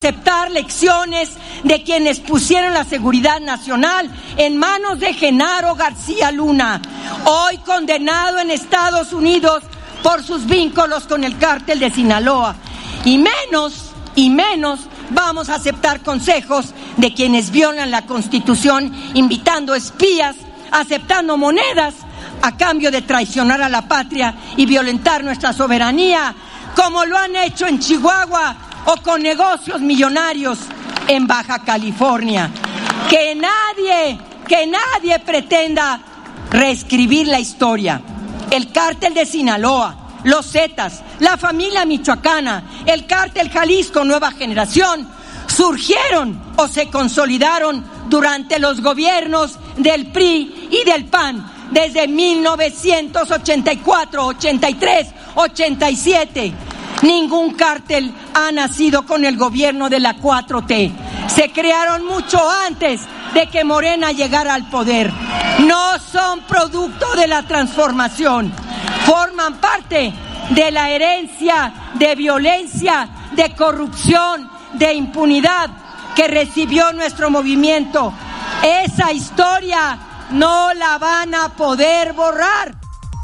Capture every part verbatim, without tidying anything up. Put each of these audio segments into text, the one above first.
aceptar lecciones de quienes pusieron la seguridad nacional en manos de Genaro García Luna, hoy condenado en Estados Unidos por sus vínculos con el cártel de Sinaloa. Y menos, y menos vamos a aceptar consejos de quienes violan la Constitución, invitando espías, aceptando monedas a cambio de traicionar a la patria y violentar nuestra soberanía, como lo han hecho en Chihuahua o con negocios millonarios en Baja California. Que nadie, que nadie pretenda reescribir la historia. El cártel de Sinaloa, los Zetas, la familia michoacana, el cártel Jalisco Nueva Generación, surgieron o se consolidaron durante los gobiernos del P R I y del P A N desde mil novecientos ochenta y cuatro, ochenta y tres, ochenta y siete. Ningún cártel ha nacido con el gobierno de la cuatro T. Se crearon mucho antes de que Morena llegara al poder. No son producto de la transformación. Forman parte de la herencia de violencia, de corrupción, de impunidad que recibió nuestro movimiento. Esa historia no la van a poder borrar.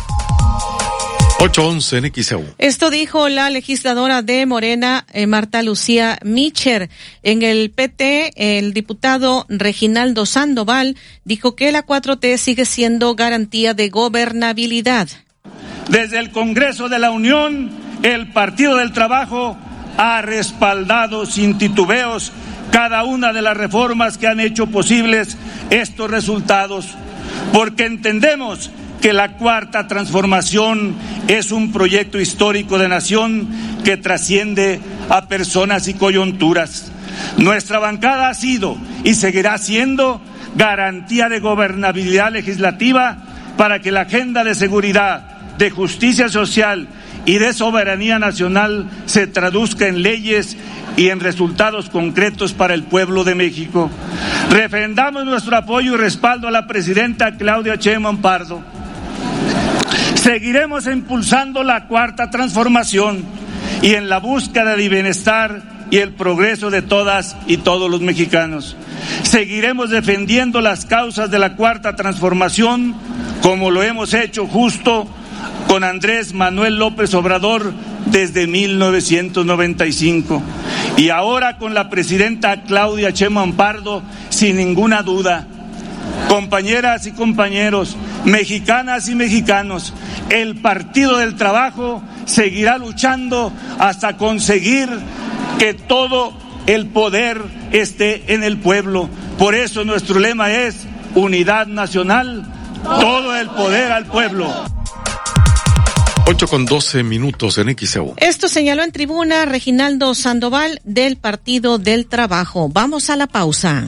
ocho once en X E U. Esto dijo la legisladora de Morena, eh, Marta Lucía Micher. En el P T, el diputado Reginaldo Sandoval dijo que la cuatro T sigue siendo garantía de gobernabilidad. Desde el Congreso de la Unión, el Partido del Trabajo ha respaldado sin titubeos cada una de las reformas que han hecho posibles estos resultados, porque entendemos que la Cuarta Transformación es un proyecto histórico de nación que trasciende a personas y coyunturas. Nuestra bancada ha sido y seguirá siendo garantía de gobernabilidad legislativa para que la agenda de seguridad, de justicia social y de soberanía nacional se traduzca en leyes y en resultados concretos para el pueblo de México. Refrendamos nuestro apoyo y respaldo a la presidenta Claudia Sheinbaum Pardo. Seguiremos impulsando la Cuarta Transformación y en la búsqueda de bienestar y el progreso de todas y todos los mexicanos. Seguiremos defendiendo las causas de la Cuarta Transformación como lo hemos hecho justo con Andrés Manuel López Obrador desde mil novecientos noventa y cinco y ahora con la presidenta Claudia Sheinbaum Pardo, sin ninguna duda. Compañeras y compañeros, mexicanas y mexicanos, el Partido del Trabajo seguirá luchando hasta conseguir que todo el poder esté en el pueblo. Por eso nuestro lema es unidad nacional, todo el poder al pueblo. ocho con doce minutos en X E U. Esto señaló en tribuna Reginaldo Sandoval del Partido del Trabajo. Vamos a la pausa.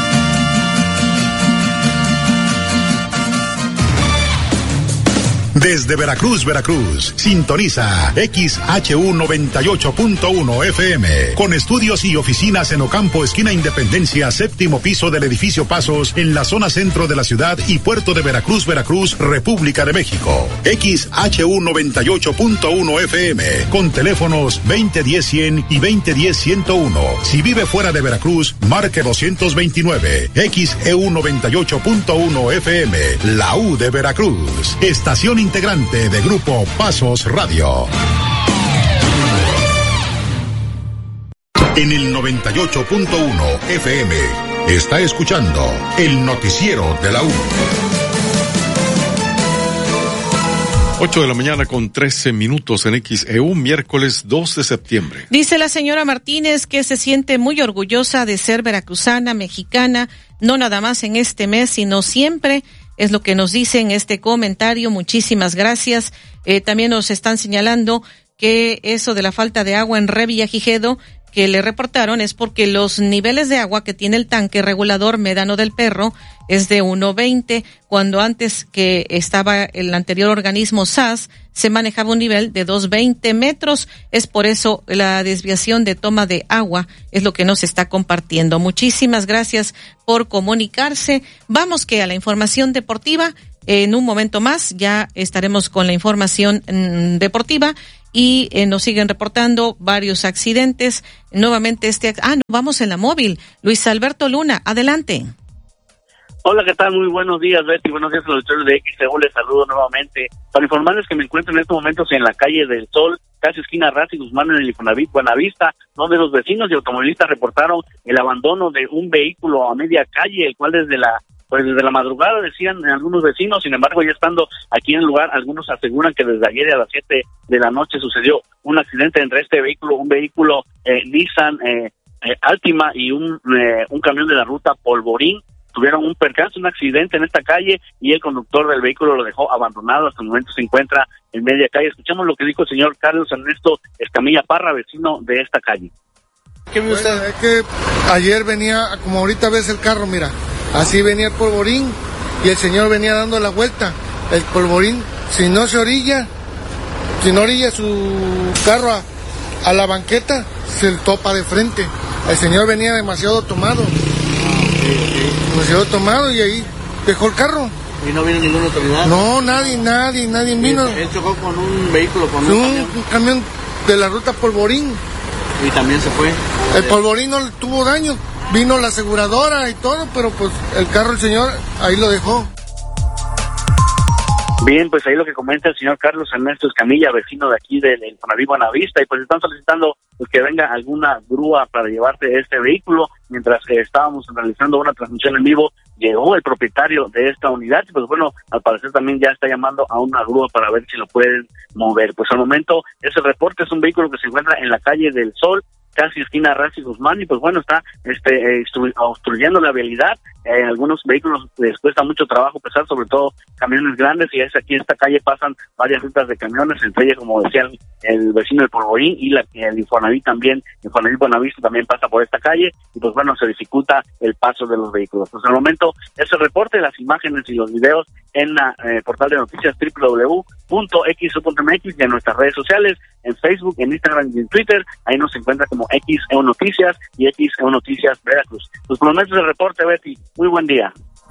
Desde Veracruz, Veracruz, sintoniza X H U noventa y ocho punto uno F M, con estudios y oficinas en Ocampo, esquina Independencia, séptimo piso del edificio Pasos, en la zona centro de la ciudad y puerto de Veracruz, Veracruz, República de México. X H U noventa y ocho punto uno F M, con teléfonos veinte diez cien y veinte diez ciento uno. Si vive fuera de Veracruz, marque doscientos veintinueve. X E U noventa y ocho punto uno F M, la U de Veracruz. Estación integrante de Grupo Pasos Radio. En el noventa y ocho punto uno F M está escuchando el noticiero de la U. ocho de la mañana con trece minutos en X E U, miércoles dos de septiembre. Dice la señora Martínez que se siente muy orgullosa de ser veracruzana, mexicana, no nada más en este mes, sino siempre. Es lo que nos dice en este comentario. Muchísimas gracias. Eh, también nos están señalando que eso de la falta de agua en Revillagigedo que le reportaron es porque los niveles de agua que tiene el tanque regulador Médano del Perro es de uno veinte, cuando antes que estaba el anterior organismo S A S se manejaba un nivel de dos veinte metros. Es por eso la desviación de toma de agua es lo que nos está compartiendo. Muchísimas gracias por comunicarse. Vamos que a la información deportiva. En un momento más ya estaremos con la información mmm, deportiva. y eh, nos siguen reportando varios accidentes. Nuevamente este, ah, no, vamos en la móvil. Luis Alberto Luna, adelante. Hola, ¿qué tal? Muy buenos días, Betty. Buenos días, auditores de X E U. Les saludo nuevamente para informarles que me encuentro en estos momentos en la calle del Sol, casi esquina Raz y Guzmán, en el Infonavit Buenavista, donde los vecinos y automovilistas reportaron el abandono de un vehículo a media calle, el cual desde la pues desde la madrugada decían algunos vecinos. Sin embargo, ya estando aquí en el lugar, algunos aseguran que desde ayer a las siete de la noche sucedió un accidente entre este vehículo, un vehículo eh, Nissan eh, eh, Altima y un, eh, un camión de la ruta Polvorín. Tuvieron un percance, un accidente en esta calle y el conductor del vehículo lo dejó abandonado. Hasta el momento se encuentra en media calle. Escuchamos lo que dijo el señor Carlos Ernesto Escamilla Parra, vecino de esta calle. ¿Qué me gusta? Bueno, es que ayer venía, como ahorita ves el carro, mira, así venía el polvorín y el señor venía dando la vuelta. El polvorín, si no se orilla, si no orilla su carro a, a la banqueta, se topa de frente. El señor venía demasiado tomado. demasiado tomado y ahí dejó el carro. ¿Y no vino ninguna autoridad? No, nadie, nadie, nadie vino. Él chocó con un vehículo, con un, un camión. Un camión de la ruta Polvorín. Y también se fue. El Polvorín no tuvo daño, vino la aseguradora y todo, pero pues el carro el señor ahí lo dejó. Bien, pues ahí lo que comenta el señor Carlos Ernesto Escamilla, vecino de aquí del Infonavit Buenavista, y pues están solicitando pues, que venga alguna grúa para llevarte este vehículo. Mientras eh, estábamos realizando una transmisión en vivo, llegó el propietario de esta unidad, y pues bueno, al parecer también ya está llamando a una grúa para ver si lo pueden mover. Pues al momento, ese reporte es un vehículo que se encuentra en la calle del Sol, casi esquina Raz y Guzmán, y pues bueno, está este eh, obstruyendo la vialidad. Eh, algunos vehículos les cuesta mucho trabajo pasar, sobre todo camiones grandes, y es aquí en esta calle pasan varias rutas de camiones, entre ellas, como decía el, el vecino del Polvorín, y la, el Infonavit también, el Infonavit Buenavista también pasa por esta calle, y pues bueno, se dificulta el paso de los vehículos. Pues al momento, ese reporte, las imágenes y los videos en la eh, portal de noticias doble u doble u doble u punto x u punto m x y en nuestras redes sociales, en Facebook, en Instagram y en Twitter. Ahí nos encuentra como X E U Noticias y X E U Noticias Veracruz. Pues por lo menos el reporte, Betty. Muy buen día.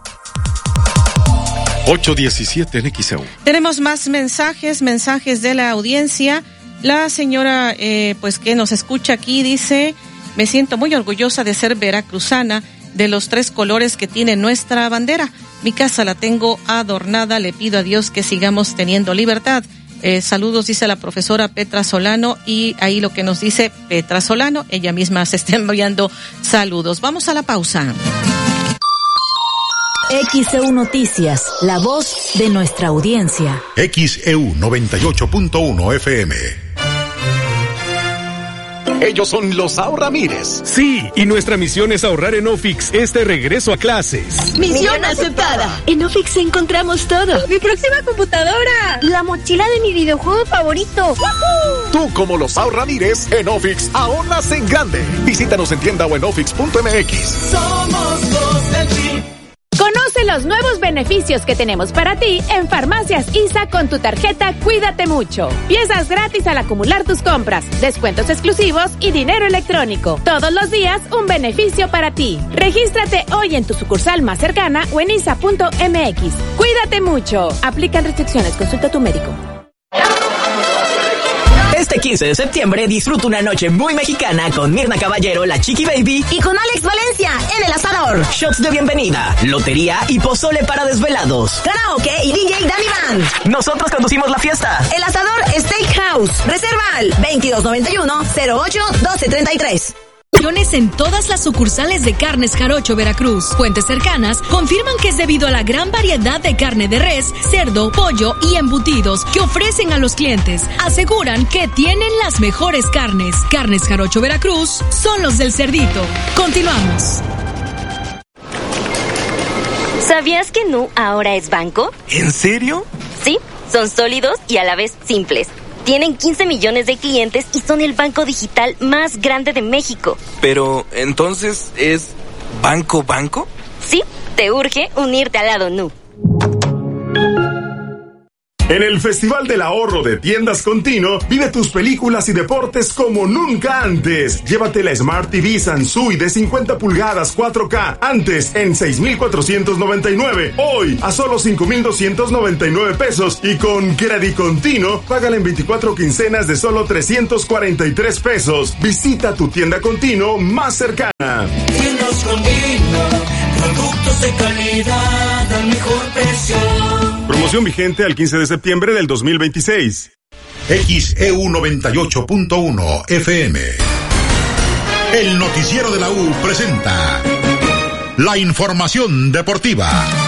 ocho diecisiete en X E U. Tenemos más mensajes, mensajes de la audiencia. La señora, eh, pues que nos escucha aquí, dice: me siento muy orgullosa de ser veracruzana, de los tres colores que tiene nuestra bandera. Mi casa la tengo adornada, le pido a Dios que sigamos teniendo libertad. Eh, saludos, dice la profesora Petra Solano, y ahí lo que nos dice Petra Solano, ella misma se está enviando saludos. Vamos a la pausa. X E U Noticias, la voz de nuestra audiencia. X E U noventa y ocho punto uno F M. Ellos son los Ahorramires. Sí, y nuestra misión es ahorrar en Ofix este regreso a clases. Misión aceptada. En Ofix encontramos todo. Mi próxima computadora. La mochila de mi videojuego favorito. ¡Woohoo! Tú, como los Ahorramires, en Ofix ahorras en grande. Visítanos en tienda o en ofix punto m x. Somos los del P I B. Conoce los nuevos beneficios que tenemos para ti en Farmacias I S A con tu tarjeta Cuídate Mucho. Piezas gratis al acumular tus compras, descuentos exclusivos y dinero electrónico. Todos los días un beneficio para ti. Regístrate hoy en tu sucursal más cercana o en I S A punto m x. Cuídate mucho. Aplican restricciones. Consulta a tu médico. Este quince de septiembre disfruta una noche muy mexicana con Mirna Caballero, la Chiqui Baby, y con Alex Valencia en El Asador. Shots de bienvenida, lotería y pozole para desvelados, karaoke y D J Danny Band. Nosotros conducimos la fiesta. El Asador Steakhouse. Reserva al veintidós noventa y uno cero ocho doce treinta y tres. En todas las sucursales de Carnes Jarocho Veracruz. Fuentes cercanas confirman que es debido a la gran variedad de carne de res, cerdo, pollo y embutidos que ofrecen a los clientes. Aseguran que tienen las mejores carnes. Carnes Jarocho Veracruz son los del cerdito. Continuamos. ¿Sabías que Nu ahora es banco? ¿En serio? Sí, son sólidos y a la vez simples. Tienen quince millones de clientes y son el banco digital más grande de México. Pero, ¿entonces es banco banco? Sí, te urge unirte al lado Nu. En el Festival del Ahorro de Tiendas Continuo, vive tus películas y deportes como nunca antes. Llévate la Smart T V Sansui de cincuenta pulgadas cuatro K, antes en seis mil cuatrocientos noventa y nueve, hoy a solo cinco mil doscientos noventa y nueve pesos, y con Credit Continuo, págala en veinticuatro quincenas de solo trescientos cuarenta y tres pesos. Visita tu tienda Continuo más cercana. Tiendas Continuo, productos de calidad al mejor precio. Promoción vigente al quince de septiembre del dos mil veintiséis. X E U noventa y ocho punto uno F M. El noticiero de la U presenta la información deportiva.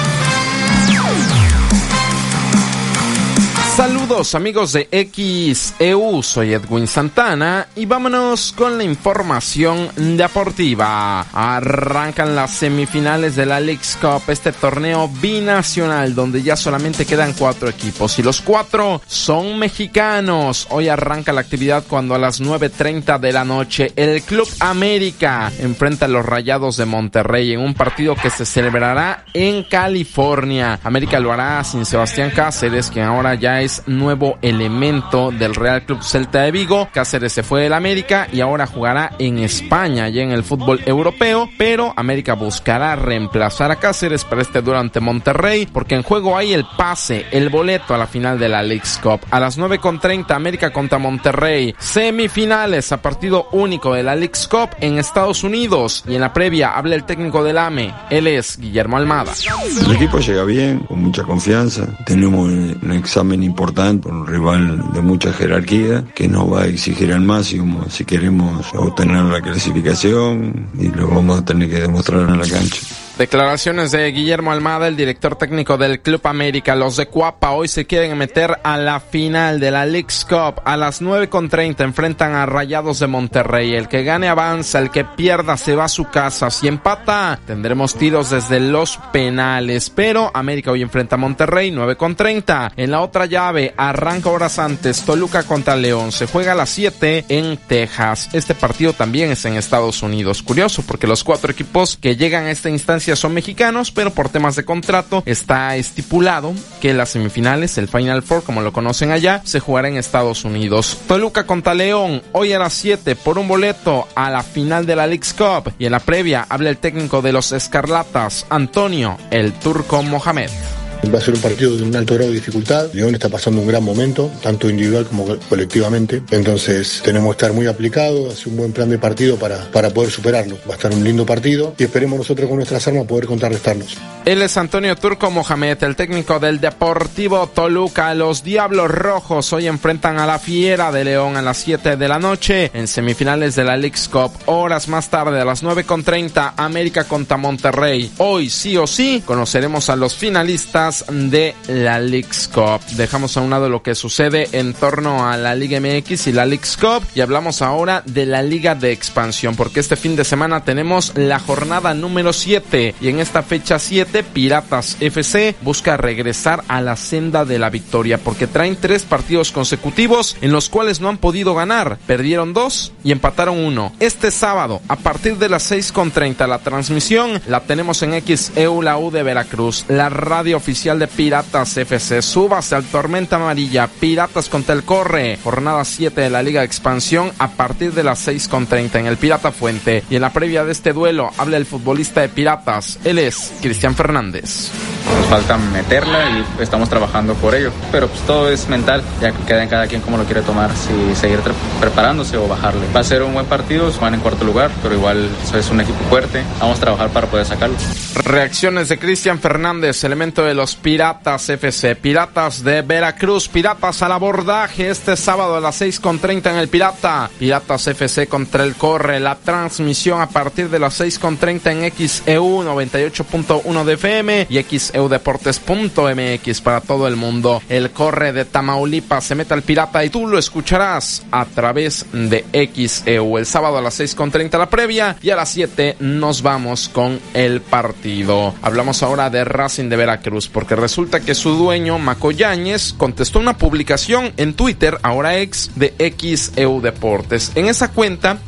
Saludos amigos de X E U, soy Edwin Santana y vámonos con la información deportiva. Arrancan las semifinales de la Leagues Cup, este torneo binacional donde ya solamente quedan cuatro equipos y los cuatro son mexicanos. Hoy arranca la actividad cuando a las nueve treinta de la noche el Club América enfrenta a los Rayados de Monterrey en un partido que se celebrará en California. América lo hará sin Sebastián Cáceres, quien ahora ya es nuevo elemento del Real Club Celta de Vigo. Cáceres se fue del América y ahora jugará en España, ya en el fútbol europeo, pero América buscará reemplazar a Cáceres para este duelo ante Monterrey, porque en juego hay el pase, el boleto a la final de la Leagues Cup. A las nueve con treinta, América contra Monterrey. Semifinales a partido único de la Leagues Cup en Estados Unidos, y en la previa habla el técnico del A M E, él es Guillermo Almada. El equipo llega bien, con mucha confianza. Tenemos un examen importante, un rival de mucha jerarquía que nos va a exigir al máximo si queremos obtener la clasificación, y lo vamos a tener que demostrar en la cancha. Declaraciones de Guillermo Almada, el director técnico del Club América. Los de Cuapa hoy se quieren meter a la final de la Leagues Cup. A las nueve con treinta enfrentan a Rayados de Monterrey. El que gane avanza, el que pierda se va a su casa. Si empata, tendremos tiros desde los penales. Pero América hoy enfrenta a Monterrey, nueve con treinta. En la otra llave, arranca horas antes, Toluca contra León. Se juega a las siete en Texas. Este partido también es en Estados Unidos. Curioso, porque los cuatro equipos que llegan a esta instancia son mexicanos, pero por temas de contrato está estipulado que las semifinales, el Final Four, como lo conocen allá, se jugará en Estados Unidos. Toluca contra León, hoy a las siete, por un boleto a la final de la Leagues Cup. Y en la previa habla el técnico de los Escarlatas, Antonio el Turco Mohamed. Va a ser un partido de un alto grado de dificultad. León está pasando un gran momento, tanto individual como colectivamente. Entonces tenemos que estar muy aplicados, hacer un buen plan de partido para, para poder superarlo. Va a estar un lindo partido y esperemos nosotros con nuestras armas poder contrarrestarnos. Él es Antonio Turco Mohamed, el técnico del Deportivo Toluca. Los Diablos Rojos hoy enfrentan a la Fiera de León a las siete de la noche en semifinales de la Leagues Cup. Horas más tarde, a las nueve con treinta, América contra Monterrey. Hoy sí o sí conoceremos a los finalistas de la Leagues Cup. Dejamos a un lado lo que sucede en torno a la Liga M X y la Leagues Cup y hablamos ahora de la Liga de Expansión, porque este fin de semana tenemos la jornada número siete y en esta fecha siete Piratas F C busca regresar a la senda de la victoria, porque traen tres partidos consecutivos en los cuales no han podido ganar. Perdieron dos y empataron uno. Este sábado a partir de las seis con treinta la transmisión la tenemos en X E U, la U de Veracruz, la radio oficial de Piratas F C. Súbase al Tormenta Amarilla, Piratas contra el Corre, jornada siete de la Liga de Expansión a partir de las seis con treinta en el Pirata Fuente. Y en la previa de este duelo habla el futbolista de Piratas, él es Cristian Fernández. Nos falta meterla y estamos trabajando por ello, pero pues todo es mental, ya que queda en cada quien cómo lo quiere tomar, si seguir tra- preparándose o bajarle. Va a ser un buen partido, van en cuarto lugar, pero igual es un equipo fuerte, vamos a trabajar para poder sacarlo. Reacciones de Cristian Fernández, elemento de los Piratas F C. Piratas de Veracruz, Piratas al abordaje este sábado a las seis con treinta en el Pirata. Piratas F C contra el Corre, la transmisión a partir de las seis con treinta en X E U noventa y ocho punto uno de F M y X E U Deportes punto M X para todo el mundo. El Corre de Tamaulipas se mete al Pirata y tú lo escucharás a través de X E U. El sábado a las seis con treinta la previa y a las siete nos vamos con el partido. Hablamos ahora de Racing de Veracruz, porque resulta que su dueño, Maco Yáñez, contestó una publicación en Twitter, ahora ex, de X E U Deportes. En esa cuenta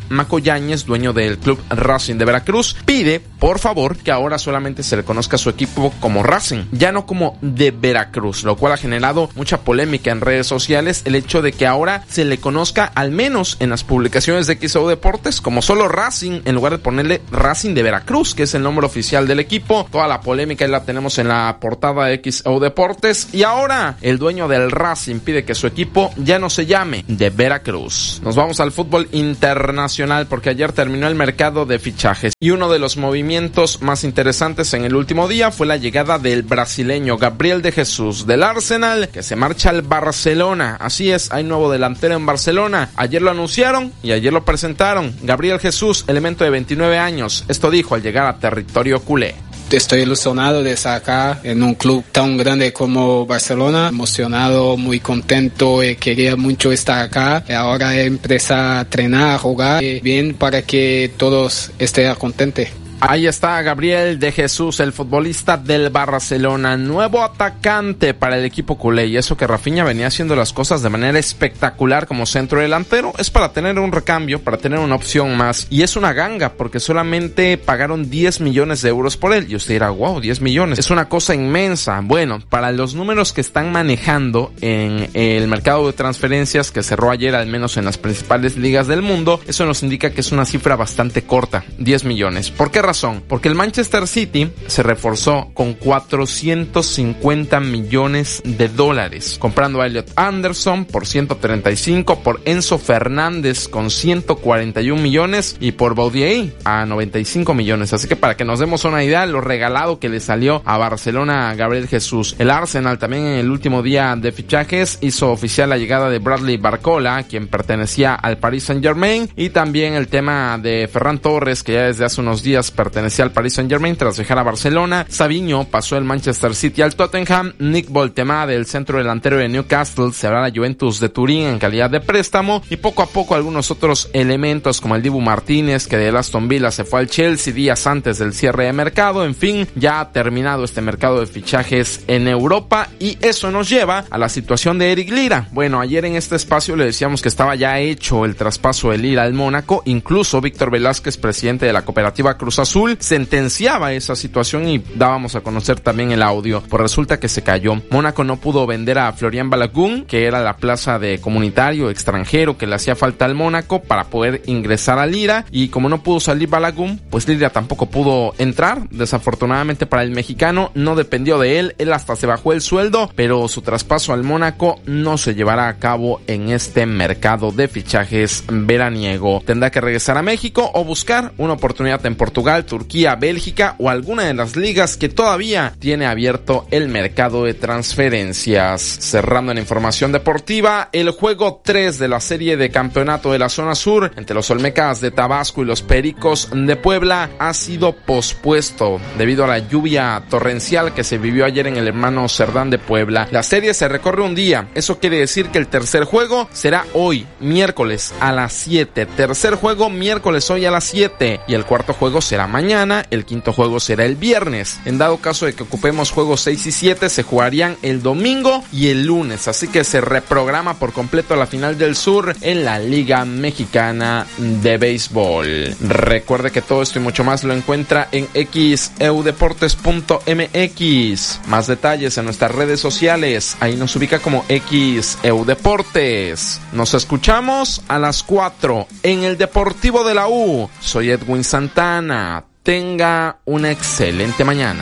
Maco Yáñez, dueño del club Racing de Veracruz, pide, por favor, que ahora solamente se le conozca a su equipo como Racing, ya no como de Veracruz, lo cual ha generado mucha polémica en redes sociales el hecho de que ahora se le conozca, al menos en las publicaciones de X E U Deportes, como solo Racing, en lugar de ponerle Racing de Veracruz, que es el nombre oficial del equipo. Toda la polémica la tenemos en la portada de X E U Deportes, y ahora el dueño del Racing pide que su equipo ya no se llame de Veracruz. Nos vamos al fútbol internacional, porque ayer terminó el mercado de fichajes y uno de los movimientos más interesantes en el último día fue la llegada del brasileño Gabriel de Jesús del Arsenal, que se marcha al Barcelona. Así es, hay nuevo delantero en Barcelona. Ayer lo anunciaron y ayer lo presentaron. Gabriel Jesús, elemento de veintinueve años, esto dijo al llegar a territorio culé. Estoy ilusionado de estar acá en un club tan grande como Barcelona, emocionado, muy contento, eh, quería mucho estar acá. Ahora empezar a entrenar, a jugar eh, bien para que todos estén contentos. Ahí está Gabriel de Jesús, el futbolista del Barcelona, nuevo atacante para el equipo culé, y eso que Rafinha venía haciendo las cosas de manera espectacular como centro delantero, es para tener un recambio, para tener una opción más, y es una ganga porque solamente pagaron diez millones de euros por él, y usted dirá, wow, diez millones, es una cosa inmensa. Bueno, para los números que están manejando en el mercado de transferencias que cerró ayer, al menos en las principales ligas del mundo, eso nos indica que es una cifra bastante corta, diez millones. ¿Por qué razón? Porque el Manchester City se reforzó con cuatrocientos cincuenta millones de dólares, comprando a Elliot Anderson por ciento treinta y cinco, por Enzo Fernández con ciento cuarenta y un millones y por Baudier a noventa y cinco millones. Así que para que nos demos una idea, lo regalado que le salió a Barcelona a Gabriel Jesús. El Arsenal también en el último día de fichajes hizo oficial la llegada de Bradley Barcola, quien pertenecía al Paris Saint-Germain, y también el tema de Ferran Torres, que ya desde hace unos días pertenecía al Paris Saint-Germain tras dejar a Barcelona. Savinho pasó el Manchester City al Tottenham. Nick Voltemade, el centro delantero de Newcastle, se va a la Juventus de Turín en calidad de préstamo, y poco a poco algunos otros elementos como el Dibu Martínez, que de Aston Villa se fue al Chelsea días antes del cierre de mercado. En fin, ya ha terminado este mercado de fichajes en Europa, y eso nos lleva a la situación de Eric Lira. Bueno, ayer en este espacio le decíamos que estaba ya hecho el traspaso de Lira al Mónaco. Incluso Víctor Velázquez, presidente de la cooperativa Cruz Azul, sentenciaba esa situación y dábamos a conocer también el audio. Pues resulta que se cayó. Mónaco no pudo vender a Florian Balogun, que era la plaza de comunitario extranjero que le hacía falta al Mónaco para poder ingresar a Lira, y como no pudo salir Balogun, pues Lira tampoco pudo entrar. Desafortunadamente para el mexicano, no dependió de él, él hasta se bajó el sueldo, pero su traspaso al Mónaco no se llevará a cabo en este mercado de fichajes veraniego. Tendrá que regresar a México o buscar una oportunidad en Portugal, Turquía, Bélgica o alguna de las ligas que todavía tiene abierto el mercado de transferencias. Cerrando en información deportiva, el juego tres de la serie de campeonato de la zona sur entre los Olmecas de Tabasco y los Pericos de Puebla ha sido pospuesto debido a la lluvia torrencial que se vivió ayer en el Hermano Cerdán de Puebla. La serie se recorre un día, eso quiere decir que el tercer juego será hoy, miércoles a las siete. Tercer juego miércoles hoy a las siete, y el cuarto juego será mañana, el quinto juego será el viernes. En dado caso de que ocupemos juegos seis y siete, se jugarían el domingo y el lunes, así que se reprograma por completo la final del sur en la Liga Mexicana de Béisbol. Recuerde que todo esto y mucho más lo encuentra en x e u deportes punto m x. Más detalles en nuestras redes sociales, ahí nos ubica como X E U Deportes. Nos escuchamos a las cuatro en el Deportivo de la U. Soy Edwin Santana. Tenga una excelente mañana.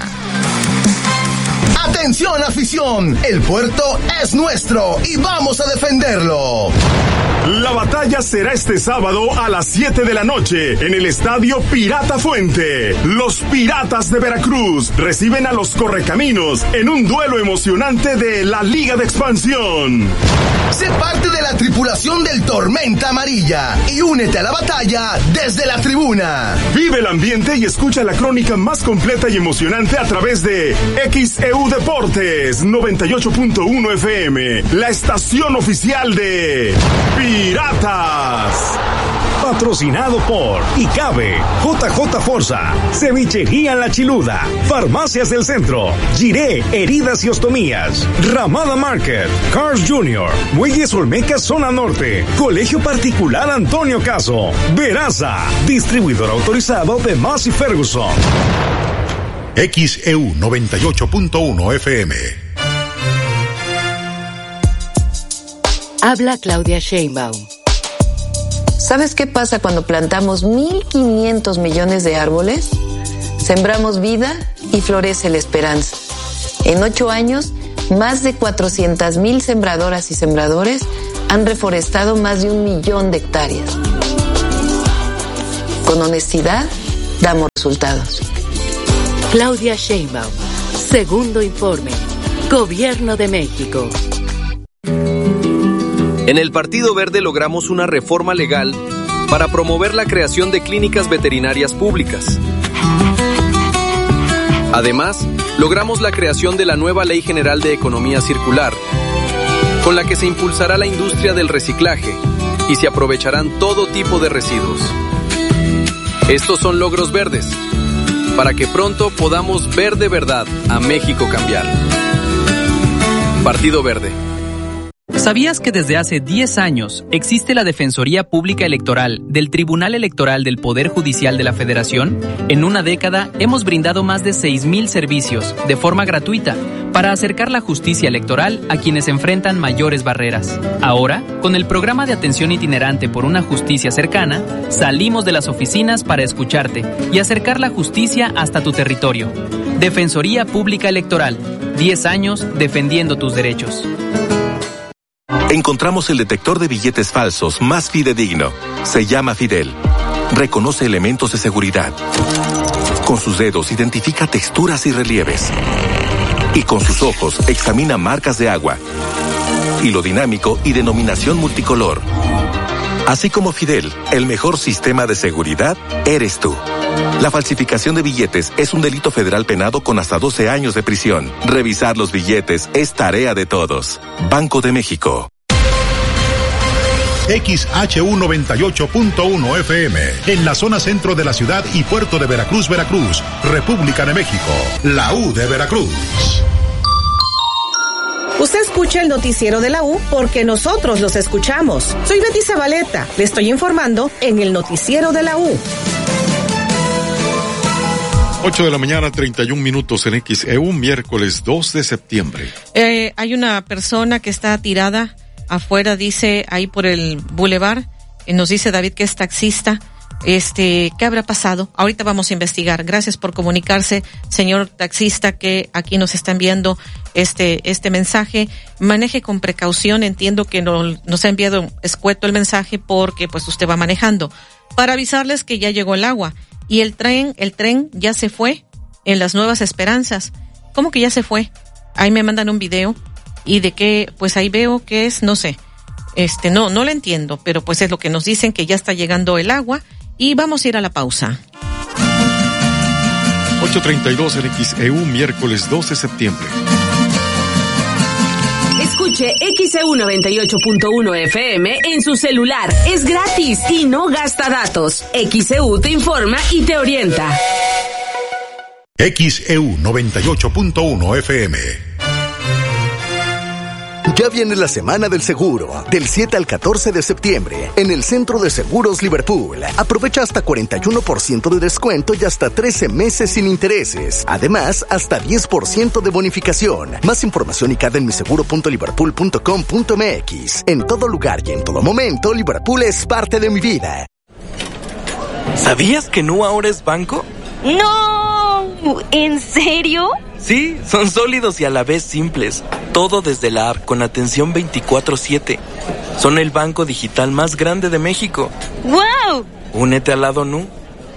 ¡Atención, afición! El puerto es nuestro y vamos a defenderlo. La batalla será este sábado a las siete de la noche en el Estadio Pirata Fuente. Los Piratas de Veracruz reciben a los Correcaminos en un duelo emocionante de la Liga de Expansión. Sé parte de la tripulación del Tormenta Amarilla y únete a la batalla desde la tribuna. Vive el ambiente y escucha la crónica más completa y emocionante a través de X E U Deportes noventa y ocho punto uno F M, la estación oficial de Piratas. Patrocinado por Icabe, J J Forza, Cevichería La Chiluda, Farmacias del Centro, Giré, Heridas y Ostomías, Ramada Market, Cars Junior, Muelles Olmeca Zona Norte, Colegio Particular Antonio Caso, Veraza, distribuidor autorizado de Massey Ferguson. X E U noventa y ocho punto uno F M. Habla Claudia Sheinbaum. ¿Sabes qué pasa cuando plantamos mil quinientos millones de árboles? Sembramos vida y florece la esperanza. En ocho años, más de cuatrocientas mil sembradoras y sembradores han reforestado más de un millón de hectáreas. Con honestidad, damos resultados. Claudia Sheinbaum, segundo informe, Gobierno de México. En el Partido Verde logramos una reforma legal para promover la creación de clínicas veterinarias públicas. Además, logramos la creación de la nueva Ley General de Economía Circular, con la que se impulsará la industria del reciclaje y se aprovecharán todo tipo de residuos. Estos son logros verdes, para que pronto podamos ver de verdad a México cambiar. Partido Verde. ¿Sabías que desde hace diez años existe la Defensoría Pública Electoral del Tribunal Electoral del Poder Judicial de la Federación? En una década hemos brindado más de seis mil servicios de forma gratuita para acercar la justicia electoral a quienes enfrentan mayores barreras. Ahora, con el programa de atención itinerante por una justicia cercana, salimos de las oficinas para escucharte y acercar la justicia hasta tu territorio. Defensoría Pública Electoral, diez años defendiendo tus derechos. Encontramos el detector de billetes falsos más fidedigno. Se llama Fidel. Reconoce elementos de seguridad. Con sus dedos identifica texturas y relieves. Y con sus ojos examina marcas de agua, hilo dinámico y denominación multicolor. Así como Fidel, el mejor sistema de seguridad eres tú. La falsificación de billetes es un delito federal penado con hasta doce años de prisión. Revisar los billetes es tarea de todos. Banco de México. X H U noventa y ocho punto uno F M, en la zona centro de la ciudad y puerto de Veracruz, Veracruz, República de México, la U de Veracruz. Usted escucha el noticiero de la U porque nosotros los escuchamos. Soy Betty Zabaleta, le estoy informando en el noticiero de la U. ocho de la mañana, treinta y un minutos en X E U, miércoles dos de septiembre. Eh, hay una persona que está tirada afuera, dice, ahí por el bulevar, eh, nos dice David que es taxista. Este, ¿qué habrá pasado? Ahorita vamos a investigar. Gracias por comunicarse, señor taxista, que aquí nos está enviando este, este mensaje. Maneje con precaución, entiendo que no, nos ha enviado escueto el mensaje porque pues usted va manejando. Para avisarles que ya llegó el agua y el tren, el tren ya se fue en las Nuevas Esperanzas. ¿Cómo que ya se fue? Ahí me mandan un video y de qué, pues ahí veo que es, no sé, este, no, no lo entiendo, pero pues es lo que nos dicen, que ya está llegando el agua. Y vamos a ir a la pausa. ocho treinta y dos en X E U, miércoles dos de septiembre. Escuche X E U noventa y ocho punto uno F M en su celular. Es gratis y no gasta datos. X E U te informa y te orienta. X E U noventa y ocho punto uno F M. Ya viene la Semana del Seguro, del siete al catorce de septiembre, en el Centro de Seguros Liverpool. Aprovecha hasta cuarenta y uno por ciento de descuento y hasta trece meses sin intereses. Además, hasta diez por ciento de bonificación. Más información y cada en miseguro punto liverpool punto com punto m x. En todo lugar y en todo momento, Liverpool es parte de mi vida. ¿Sabías que Nu ahora es banco? ¡No! ¿En serio? Sí, son sólidos y a la vez simples. Todo desde la app con atención veinticuatro siete. Son el banco digital más grande de México. ¡Wow! Únete al lado Nu.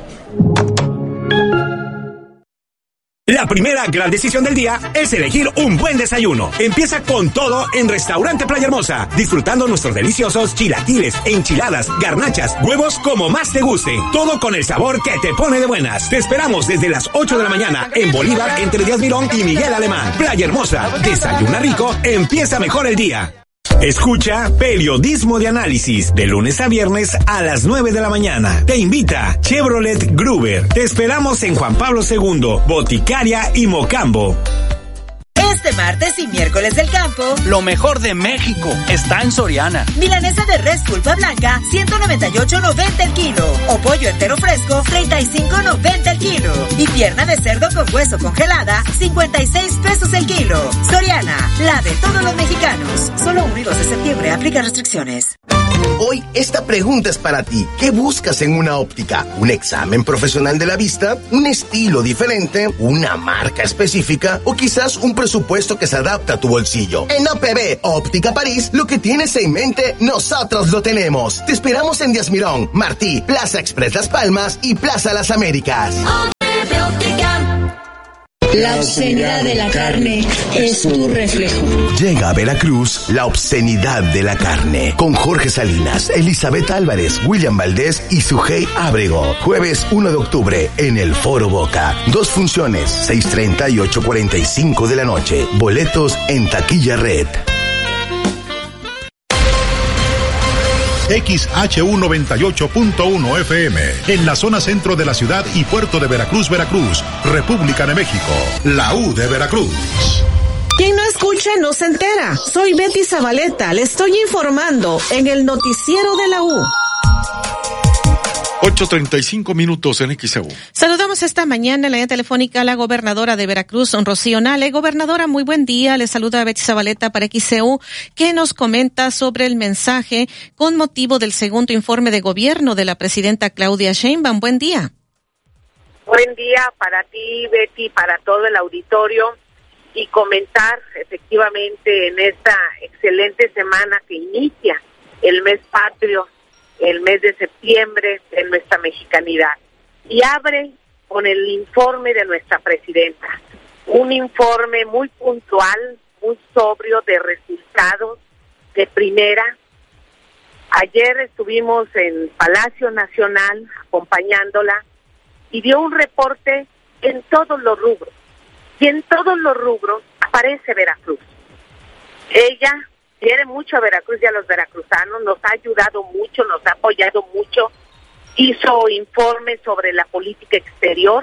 La primera gran decisión del día es elegir un buen desayuno. Empieza con todo en Restaurante Playa Hermosa, disfrutando nuestros deliciosos chilaquiles, enchiladas, garnachas, huevos como más te guste. Todo con el sabor que te pone de buenas. Te esperamos desde las ocho de la mañana en Bolívar, entre Díaz Mirón y Miguel Alemán. Playa Hermosa, desayuna rico, empieza mejor el día. Escucha Periodismo de Análisis de lunes a viernes a las nueve de la mañana. Te invita Chevrolet Gruber. Te esperamos en Juan Pablo segundo, Boticaria y Mocambo. Este martes y miércoles del campo, lo mejor de México está en Soriana. Milanesa de res pulpa blanca, ciento noventa y ocho noventa el kilo. O pollo entero fresco, treinta y cinco noventa el kilo. Y pierna de cerdo con hueso congelada, cincuenta y seis pesos el kilo. Soriana, la de todos los mexicanos. Solo uno y dos de septiembre, aplica restricciones. Hoy esta pregunta es para ti. ¿Qué buscas en una óptica? ¿Un examen profesional de la vista? ¿Un estilo diferente? ¿Una marca específica? ¿O quizás un presupuesto que se adapta a tu bolsillo? En A P B Óptica París, lo que tienes en mente, nosotros lo tenemos. Te esperamos en Díaz Mirón, Martí, Plaza Express Las Palmas y Plaza Las Américas. La obscenidad de la carne es tu reflejo. Llega a Veracruz la obscenidad de la carne con Jorge Salinas, Elizabeth Álvarez, William Valdés y Sujei Ábrego. Jueves uno de octubre en el Foro Boca. Dos funciones, seis treinta y ocho cuarenta y cinco de la noche. Boletos en Taquilla Red. X H U noventa y ocho punto uno F M, en la zona centro de la ciudad y puerto de Veracruz, Veracruz, República de México, la U de Veracruz. Quien no escucha no se entera. Soy Betty Zabaleta, le estoy informando en el noticiero de la U. ocho treinta y cinco minutos en X E U. Saludamos esta mañana en la línea telefónica a la gobernadora de Veracruz, Rocío Nale. Gobernadora, muy buen día. Le saluda Betty Zabaleta para X E U. ¿Qué nos comenta sobre el mensaje con motivo del segundo informe de gobierno de la presidenta Claudia Sheinbaum? Buen día. Buen día para ti, Betty, para todo el auditorio, y comentar efectivamente en esta excelente semana que inicia el mes patrio, el mes de septiembre de nuestra mexicanidad, y abre con el informe de nuestra presidenta, un informe muy puntual, muy sobrio, de resultados de primera. Ayer estuvimos en Palacio Nacional acompañándola y dio un reporte en todos los rubros, y en todos los rubros aparece Veracruz. Ella quiere mucho a Veracruz y a los veracruzanos, nos ha ayudado mucho, nos ha apoyado mucho, hizo informes sobre la política exterior,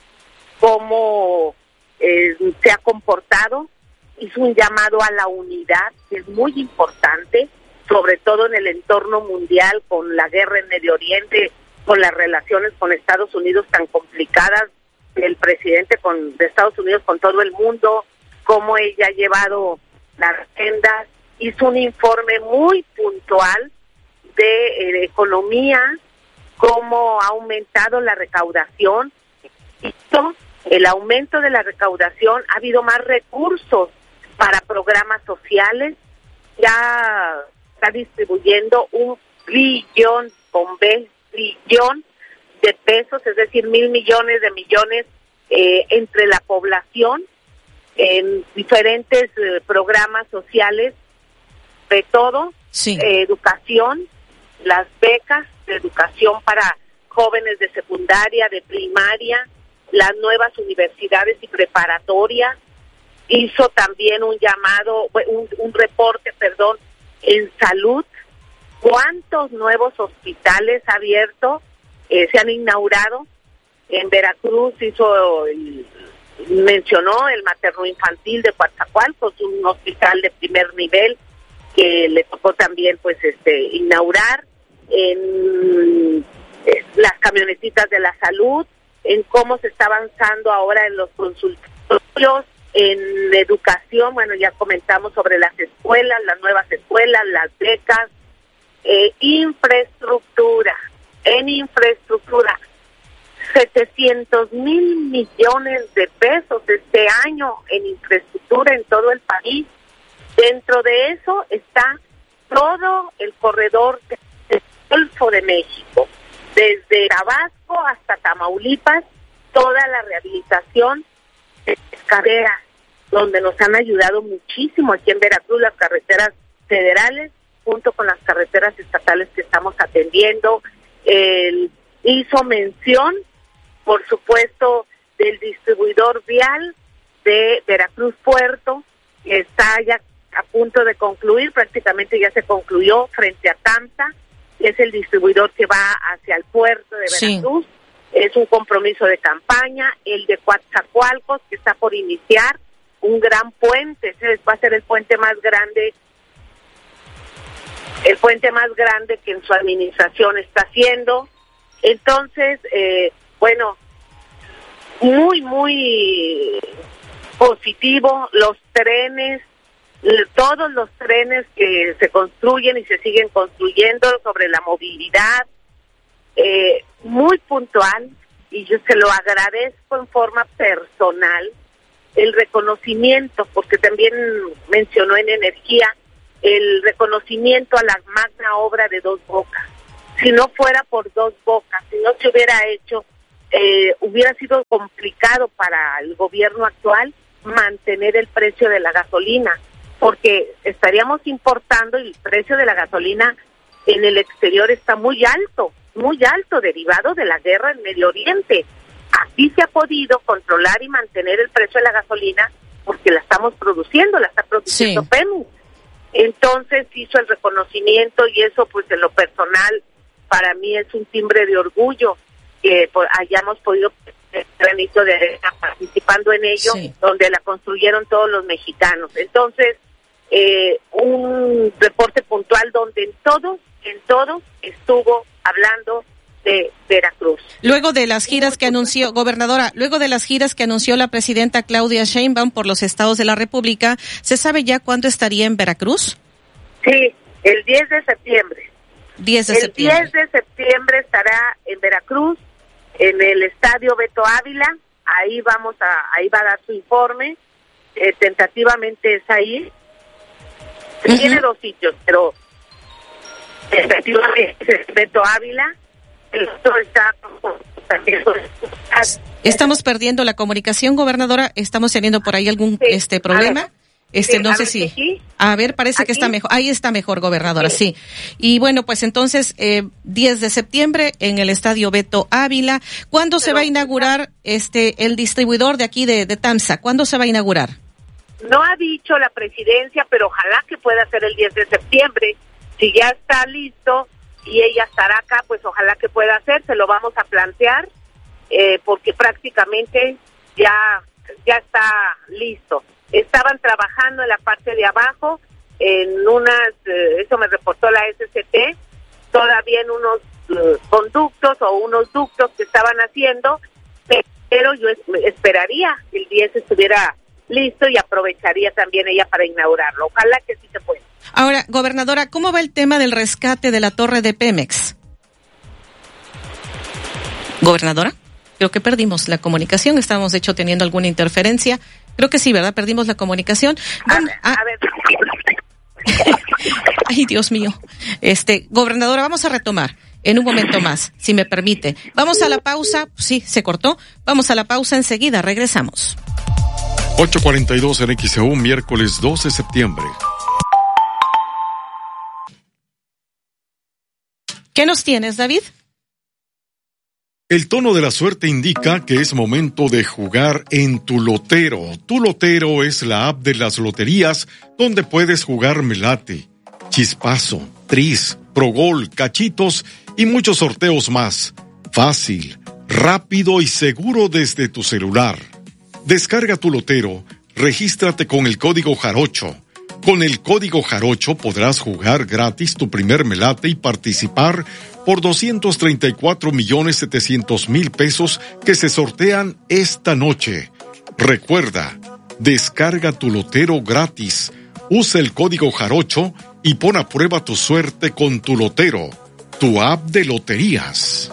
cómo eh, se ha comportado, hizo un llamado a la unidad, que es muy importante, sobre todo en el entorno mundial, con la guerra en Medio Oriente, con las relaciones con Estados Unidos tan complicadas, el presidente con, de Estados Unidos con todo el mundo, cómo ella ha llevado las agendas. Hizo un informe muy puntual de, eh, de economía, cómo ha aumentado la recaudación. Hizo el aumento de la recaudación, ha habido más recursos para programas sociales, ya está distribuyendo un billón con B, billón de pesos, es decir, mil millones de millones eh, entre la población en diferentes eh, programas sociales, de todo, sí. eh, educación, las becas de educación para jóvenes de secundaria, de primaria, las nuevas universidades y preparatorias. Hizo también un llamado, un, un reporte, perdón, en salud. ¿Cuántos nuevos hospitales ha abierto? Eh, se han inaugurado. En Veracruz hizo, el, mencionó el materno infantil de Coatzacoalcos, un hospital de primer nivel que le tocó también pues este inaugurar, en eh, las camionetitas de la salud, en cómo se está avanzando ahora en los consultorios, en educación. Bueno, ya comentamos sobre las escuelas, las nuevas escuelas, las becas, eh, infraestructura, en infraestructura, setecientos mil millones de pesos este año en infraestructura en todo el país. Dentro de eso está todo el corredor del Golfo de México, desde Tabasco hasta Tamaulipas, toda la rehabilitación de carreteras, donde nos han ayudado muchísimo aquí en Veracruz, las carreteras federales, junto con las carreteras estatales que estamos atendiendo. El, hizo mención, por supuesto, del distribuidor vial de Veracruz Puerto, que está ya a punto de concluir, prácticamente ya se concluyó frente a TAMSA, que es el distribuidor que va hacia el puerto de Veracruz. Sí. Es un compromiso de campaña. El de Coatzacoalcos, que está por iniciar, un gran puente, ese va a ser el puente más grande, el puente más grande que en su administración está haciendo. Entonces, eh, bueno, muy, muy positivo, los trenes, todos los trenes que se construyen y se siguen construyendo sobre la movilidad, eh, muy puntual, y yo se lo agradezco en forma personal, el reconocimiento, porque también mencionó en energía, el reconocimiento a la magna obra de Dos Bocas. Si no fuera por Dos Bocas, si no se hubiera hecho, eh, hubiera sido complicado para el gobierno actual mantener el precio de la gasolina, porque estaríamos importando y el precio de la gasolina en el exterior está muy alto, muy alto, derivado de la guerra en Medio Oriente. Así se ha podido controlar y mantener el precio de la gasolina porque la estamos produciendo, la está produciendo sí. Pemex. Entonces hizo el reconocimiento y eso pues en lo personal para mí es un timbre de orgullo que pues, hayamos podido granito de arena participando en ello, sí. donde la construyeron todos los mexicanos. Entonces, eh, un reporte puntual donde en todos, en todos estuvo hablando de Veracruz. Luego de las giras que anunció, gobernadora, luego de las giras que anunció la presidenta Claudia Sheinbaum por los estados de la República, ¿se sabe ya cuándo estaría en Veracruz? Sí, el diez de septiembre. diez de el septiembre. diez de septiembre estará en Veracruz, en el estadio Beto Ávila. Ahí vamos a, ahí va a dar su informe. Eh, tentativamente es ahí. Uh-huh. Tiene dos sitios, pero efectivamente es Beto Ávila. El otro está. Estamos perdiendo la comunicación, gobernadora. Estamos teniendo por ahí algún sí. este problema. Este, sí, no sé si. Sí. A ver, parece ¿Aquí? que está mejor. Ahí está mejor, gobernadora, sí. sí. Y bueno, pues entonces, eh, diez de septiembre en el estadio Beto Ávila. ¿Cuándo Pero, se va a inaugurar este el distribuidor de aquí de, de TAMSA? ¿Cuándo se va a inaugurar? No ha dicho la presidencia, pero ojalá que pueda ser el diez de septiembre. Si ya está listo y ella estará acá, pues ojalá que pueda hacer. Se lo vamos a plantear, eh, porque prácticamente ya, ya está listo. Estaban trabajando en la parte de abajo, en unas, eh, eso me reportó la S C T, todavía en unos uh, conductos o unos ductos que estaban haciendo, pero yo es, esperaría que el diez estuviera listo y aprovecharía también ella para inaugurarlo. Ojalá que sí se pueda. Ahora, gobernadora, ¿cómo va el tema del rescate de la torre de Pemex? Gobernadora, creo que perdimos la comunicación, estábamos de hecho teniendo alguna interferencia. Creo que sí, ¿verdad? Perdimos la comunicación. Bueno, a ver, a ver. Ay, Dios mío. Este, gobernadora, vamos a retomar en un momento más, si me permite. Vamos a la pausa. Sí, se cortó. Vamos a la pausa enseguida. Regresamos. ocho cuarenta y dos en X E U, miércoles doce de septiembre. ¿Qué nos tienes, David? El tono de la suerte indica que es momento de jugar en Tu Lotero. Tu Lotero es la app de las loterías donde puedes jugar Melate, Chispazo, Tris, Progol, Cachitos y muchos sorteos más. Fácil, rápido y seguro desde tu celular. Descarga Tu Lotero, regístrate con el código Jarocho. Con el código Jarocho podrás jugar gratis tu primer Melate y participar por doscientos treinta y cuatro millones setecientos mil pesos que se sortean esta noche. Recuerda, descarga Tu Lotero gratis, usa el código Jarocho y pon a prueba tu suerte con Tu Lotero, tu app de loterías.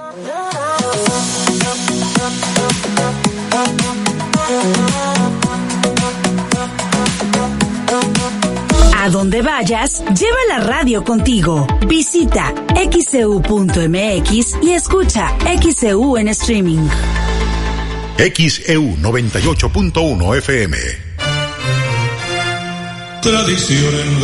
A donde vayas, lleva la radio contigo. Visita X E U punto M X y escucha X E U en streaming. X E U noventa y ocho punto uno F M. Tradición en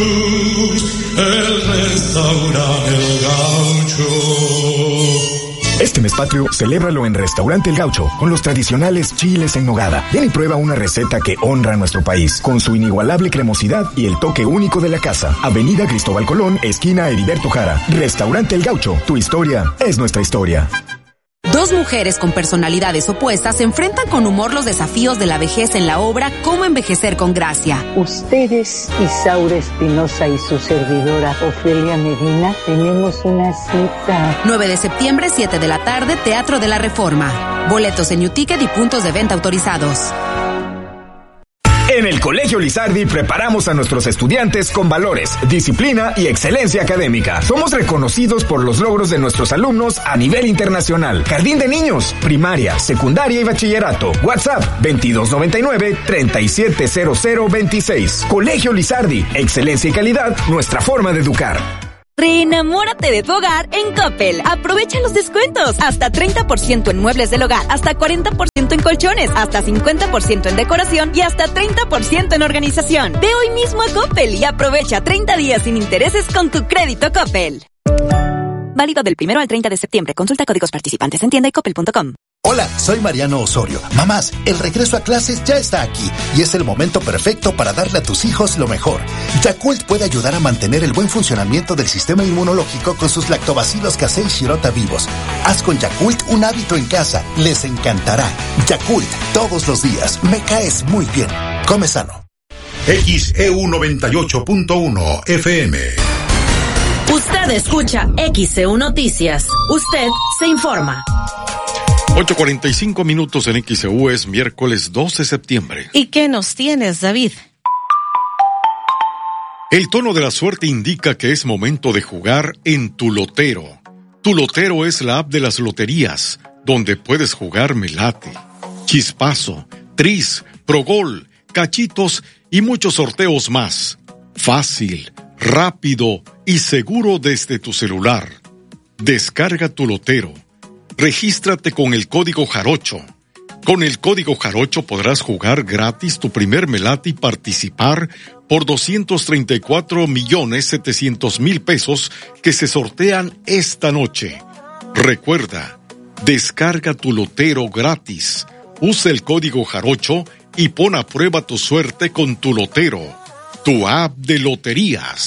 Veracruz, el restaurante El Gaucho. Este mes patrio, celébralo en Restaurante El Gaucho, con los tradicionales chiles en nogada. Ven y prueba una receta que honra a nuestro país, con su inigualable cremosidad y el toque único de la casa. Avenida Cristóbal Colón, esquina Heriberto Jara. Restaurante El Gaucho, tu historia es nuestra historia. Dos mujeres con personalidades opuestas se enfrentan con humor los desafíos de la vejez en la obra Cómo envejecer con gracia. Ustedes, Isaura Espinosa y su servidora Ofelia Medina, tenemos una cita. nueve de septiembre, siete de la tarde, Teatro de la Reforma. Boletos en Newticket y puntos de venta autorizados. En el Colegio Lizardi preparamos a nuestros estudiantes con valores, disciplina y excelencia académica. Somos reconocidos por los logros de nuestros alumnos a nivel internacional. Jardín de niños, primaria, secundaria y bachillerato. WhatsApp veintidós noventa y nueve, treinta y siete cero cero veintiséis. Colegio Lizardi, excelencia y calidad, nuestra forma de educar. Reenamórate de tu hogar en Coppel. Aprovecha los descuentos. Hasta treinta por ciento en muebles del hogar, hasta cuarenta por ciento en colchones, hasta cincuenta por ciento en decoración y hasta treinta por ciento en organización. Ve hoy mismo a Coppel y aprovecha treinta días sin intereses con tu crédito Coppel. Válido del primero al treinta de septiembre. Consulta códigos participantes en tienda y coppel punto com. Hola, soy Mariano Osorio. Mamás, el regreso a clases ya está aquí y es el momento perfecto para darle a tus hijos lo mejor. Yakult puede ayudar a mantener el buen funcionamiento del sistema inmunológico con sus lactobacilos casei shirota vivos. Haz con Yakult un hábito en casa. Les encantará. Yakult, todos los días. Me caes muy bien. Come sano. X E U noventa y ocho punto uno F M. Usted escucha X E U Noticias. Usted se informa. ocho cuarenta y cinco minutos en X E U, es miércoles doce de septiembre. ¿Y qué nos tienes, David? El tono de la suerte indica que es momento de jugar en Tu Lotero. Tu Lotero es la app de las loterías, donde puedes jugar Melate, Chispazo, Tris, Progol, Cachitos y muchos sorteos más. Fácil, rápido y seguro desde tu celular. Descarga Tu Lotero. Regístrate con el código Jarocho. Con el código Jarocho podrás jugar gratis tu primer Melate y participar por doscientos treinta y cuatro millones setecientos mil pesos que se sortean esta noche. Recuerda, descarga Tu Lotero gratis. Usa el código Jarocho y pon a prueba tu suerte con Tu Lotero, tu app de loterías.